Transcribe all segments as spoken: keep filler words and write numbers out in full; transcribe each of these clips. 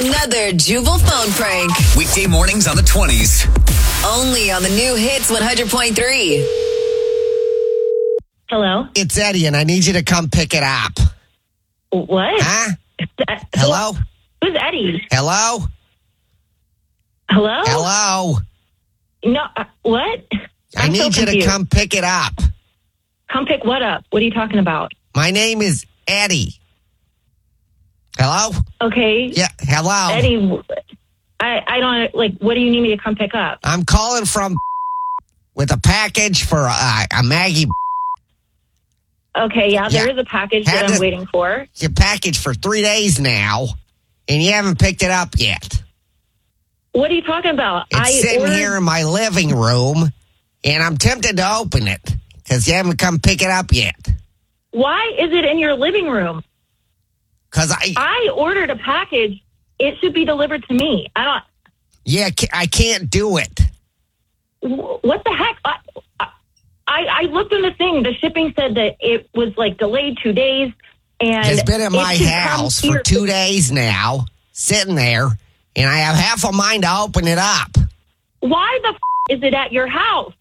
another Jubal phone prank. Weekday mornings on the twenties. Only on the new Hits one hundred point three. Hello? It's Eddie, and I need you to come pick it up. What? Huh? Uh, Hello? Who's Eddie? Hello? Hello? Hello? No, uh, what? I I'm so need you to confused. come pick it up. Come pick what up? What are you talking about? My name is Eddie. Hello? Okay. Yeah, hello? Eddie, I, I don't, like, what do you need me to come pick up? I'm calling from with a package for uh, a Maggie. Okay, yeah, there Yeah. is a package Had that I'm to- waiting for. Your package for three days now, and you haven't picked it up yet. What are you talking about? It's I sitting ordered, here in my living room, and I'm tempted to open it because you haven't come pick it up yet. Why is it in your living room? Because I, I ordered a package. It should be delivered to me. I don't, yeah, ca- I can't do it. wh- what the heck? I, I, I looked in the thing. The shipping said that it was like delayed two days. And It's been in it my should come house for here- two days now, sitting there, and I have half a mind to open it up. Why the f- is it at your house?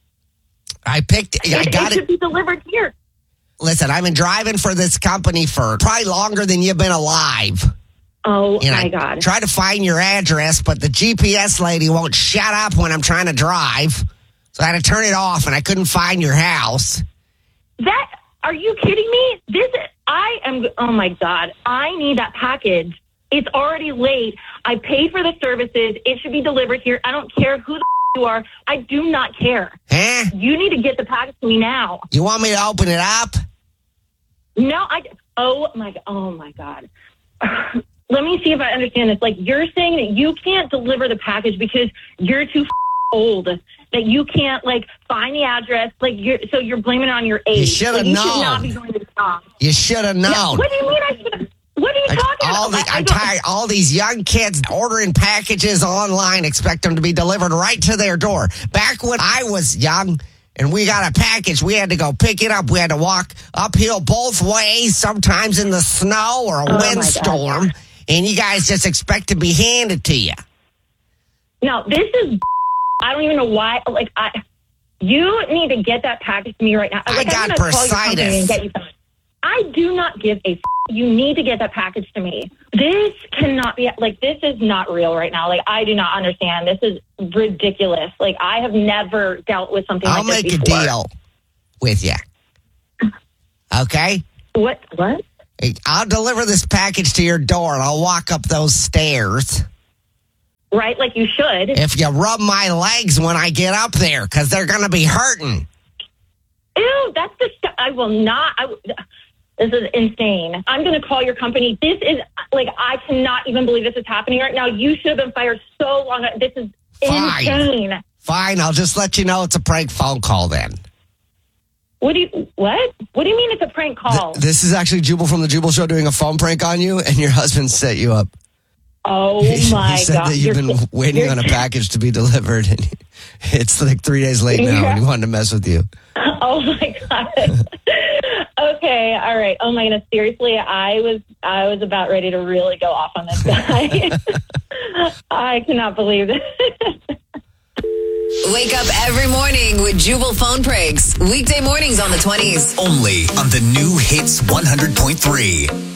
I picked it. I it, got it should it. be delivered here. Listen, I've been driving for this company for probably longer than you've been alive. Oh, And my I God. try to find your address, but the G P S lady won't shut up when I'm trying to drive. So I had to turn it off, and I couldn't find your house. That, are you kidding me? This, I am, oh, my God. I need that package. It's already late. I paid for the services. It should be delivered here. I don't care who the f- you are. I do not care. Huh? You need to get the package to me now. You want me to open it up? No, I, oh, my, oh, my God. Let me see if I understand this. Like, you're saying that you can't deliver the package because you're too f- old, that you can't, like, find the address. Like, you're, so you're blaming it on your age. shoulda like, you known. should not be doing this job. You should have known. No, what do you mean I should have? What are you Like, talking all about? the, I- I I'm don't- tired. All these young kids ordering packages online, expect them to be delivered right to their door. Back when I was young and we got a package, we had to go pick it up. We had to walk uphill both ways, sometimes in the snow or a Oh, my God. windstorm, and you guys just expect to be handed to you. No, this is. I don't even know why. Like, I, you need to get that package to me right now. I Like, got I'm gonna call your company bursitis. and get you. I do not give a. F- you need to get that package to me. This cannot be. Like, this is not real right now. Like, I do not understand. This is ridiculous. Like, I have never dealt with something I'll like make this a before. deal with you. Okay? What? What? I'll deliver this package to your door and I'll walk up those stairs. Right? Like you should. If you rub my legs when I get up there, because they're going to be hurting. Ew, that's the stuff. I will not. I, this is insane. I'm going to call your company. This is, like, I cannot even believe this is happening right now. You should have been fired so long ago. This is Fine. insane. Fine, I'll just let you know it's a prank phone call then. What do you, what? What do you mean it's a prank call? This is actually Jubal from the Jubal Show doing a phone prank on you, and your husband set you up. oh, He- my he said God. that you've You're- been waiting you're- on a package to be delivered, and it's like three days late now, and he wanted to mess with you. Oh, my God. Okay, all right. Oh, my goodness. Seriously, I was I was about ready to really go off on this guy. I cannot believe this. Wake up every morning with Jubal phone pranks. Weekday mornings on the twenties. Only on the new Hits one hundred point three.